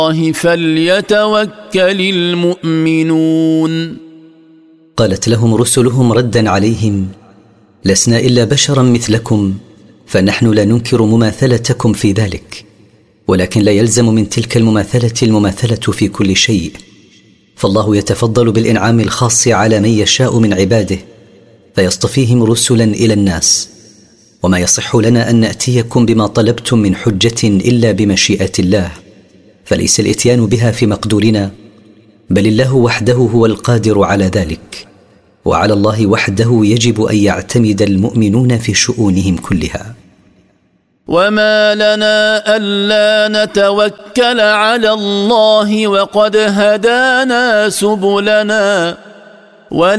فليتوكل المؤمنون. قالت لهم رسلهم ردا عليهم: لسنا إلا بشرا مثلكم، فنحن لا ننكر مماثلتكم في ذلك، ولكن لا يلزم من تلك المماثلة في كل شيء، فالله يتفضل بالإنعام الخاص على من يشاء من عباده فيصطفيهم رسلا إلى الناس، وما يصح لنا أن نأتيكم بما طلبتم من حجة إلا بمشيئة الله، فليس الإتيان بها في مقدورنا، بل الله وحده هو القادر على ذلك، وعلى الله وحده يجب أن يعتمد المؤمنون في شؤونهم كلها. وما لنا ألا نتوكل على الله وقد هدانا سبلنا